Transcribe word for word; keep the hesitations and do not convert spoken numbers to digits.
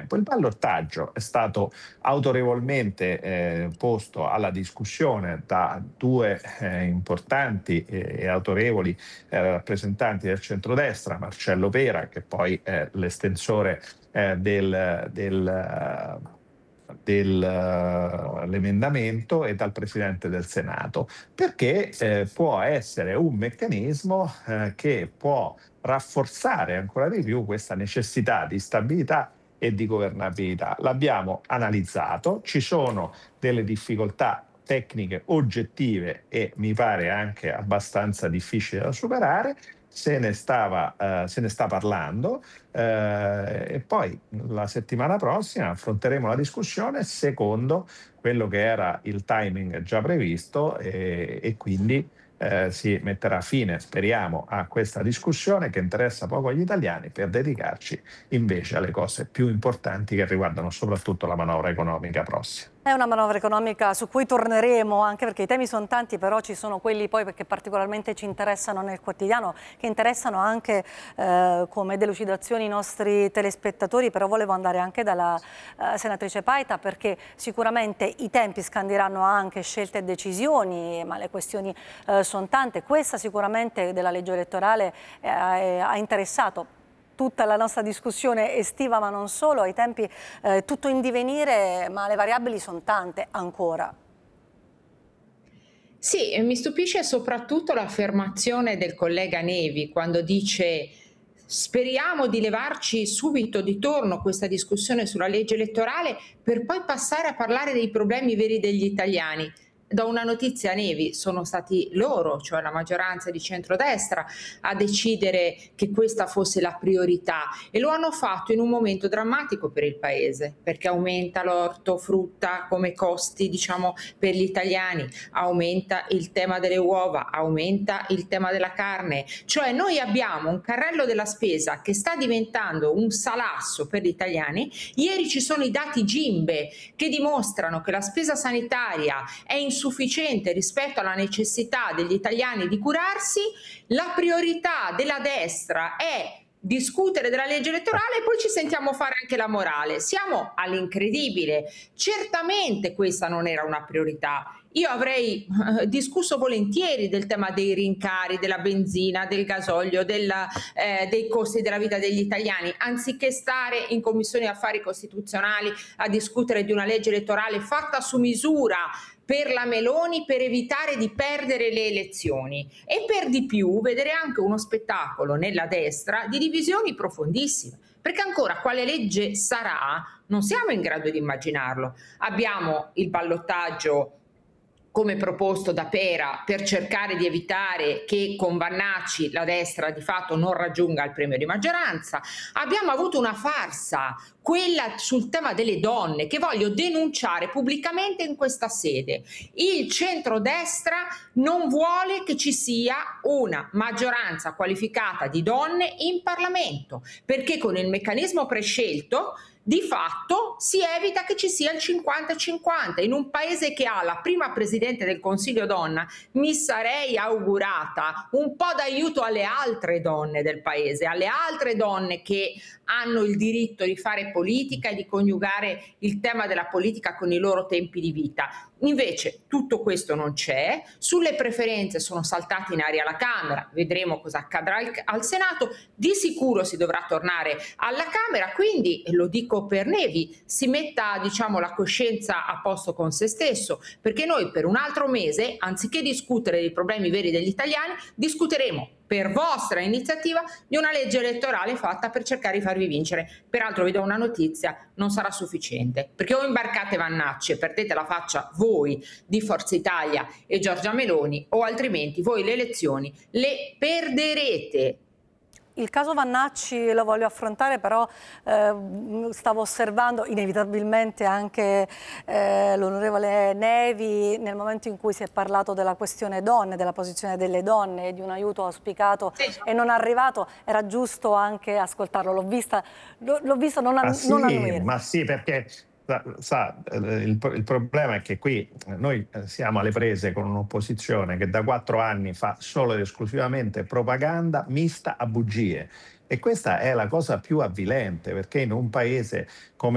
tempo. Il ballottaggio è stato autorevolmente eh, posto alla discussione da due eh, importanti e autorevoli eh, rappresentanti del centrodestra, Marcello Pera, che poi è l'estensore eh, del, del dell'emendamento, e dal Presidente del Senato, perché eh, può essere un meccanismo eh, che può rafforzare ancora di più questa necessità di stabilità e di governabilità. L'abbiamo analizzato, ci sono delle difficoltà tecniche oggettive e mi pare anche abbastanza difficili da superare. Se ne, stava, eh, se ne sta parlando eh, e poi la settimana prossima affronteremo la discussione secondo quello che era il timing già previsto e, e quindi eh, si metterà fine, speriamo, a questa discussione che interessa poco agli italiani, per dedicarci invece alle cose più importanti che riguardano soprattutto la manovra economica prossima. È una manovra economica su cui torneremo, anche perché i temi sono tanti, però ci sono quelli poi che particolarmente ci interessano nel quotidiano, che interessano anche eh, come delucidazioni i nostri telespettatori, però volevo andare anche dalla eh, senatrice Paita, perché sicuramente i tempi scandiranno anche scelte e decisioni, ma le questioni eh, sono tante. Questa sicuramente della legge elettorale eh, ha interessato tutta la nostra discussione estiva, ma non solo, ai tempi eh, tutto in divenire, ma le variabili sono tante ancora. Sì, mi stupisce soprattutto l'affermazione del collega Nevi quando dice: speriamo di levarci subito di torno questa discussione sulla legge elettorale per poi passare a parlare dei problemi veri degli italiani. Do una notizia a Nevi: sono stati loro, cioè la maggioranza di centrodestra, a decidere che questa fosse la priorità, e lo hanno fatto in un momento drammatico per il Paese, perché aumenta l'ortofrutta come costi, diciamo, per gli italiani, aumenta il tema delle uova, aumenta il tema della carne, cioè noi abbiamo un carrello della spesa che sta diventando un salasso per gli italiani. Ieri ci sono i dati Gimbe che dimostrano che la spesa sanitaria è in insufficiente rispetto alla necessità degli italiani di curarsi. La priorità della destra è discutere della legge elettorale e poi ci sentiamo fare anche la morale. Siamo all'incredibile. Certamente questa non era una priorità. Io avrei eh, discusso volentieri del tema dei rincari, della benzina, del gasolio, della, eh, dei costi della vita degli italiani, anziché stare in Commissione Affari Costituzionali a discutere di una legge elettorale fatta su misura per la Meloni, per evitare di perdere le elezioni, e per di più vedere anche uno spettacolo nella destra di divisioni profondissime, perché ancora quale legge sarà non siamo in grado di immaginarlo. Abbiamo il ballottaggio come proposto da Pera per cercare di evitare che con Vannacci la destra di fatto non raggiunga il premio di maggioranza. Abbiamo avuto una farsa, quella sul tema delle donne, che voglio denunciare pubblicamente in questa sede. Il centrodestra non vuole che ci sia una maggioranza qualificata di donne in Parlamento, perché con il meccanismo prescelto di fatto si evita che ci sia il cinquanta cinquanta. In un paese che ha la prima Presidente del Consiglio donna, mi sarei augurata un po' d'aiuto alle altre donne del paese, alle altre donne che hanno il diritto di fare politica e di coniugare il tema della politica con i loro tempi di vita. Invece tutto questo non c'è. Sulle preferenze sono saltate in aria alla Camera, vedremo cosa accadrà al Senato. Di sicuro si dovrà tornare alla Camera, quindi lo dico per Nevi, si metta, diciamo, la coscienza a posto con se stesso, perché noi per un altro mese, anziché discutere dei problemi veri degli italiani, discuteremo per vostra iniziativa di una legge elettorale fatta per cercare di farvi vincere. Peraltro vi do una notizia: non sarà sufficiente, perché o imbarcate Vannacci e perdete la faccia voi di Forza Italia e Giorgia Meloni, o altrimenti voi le elezioni le perderete. Il caso Vannacci lo voglio affrontare, però eh, stavo osservando inevitabilmente anche eh, l'onorevole Nevi nel momento in cui si è parlato della questione donne, della posizione delle donne e di un aiuto auspicato e non arrivato. Era giusto anche ascoltarlo, l'ho vista, l'ho visto non, Ma an sì, non annuire. ma sì, perché sa, sa, il, il problema è che qui noi siamo alle prese con un'opposizione che da quattro anni fa solo ed esclusivamente propaganda mista a bugie, e questa è la cosa più avvilente, perché in un paese come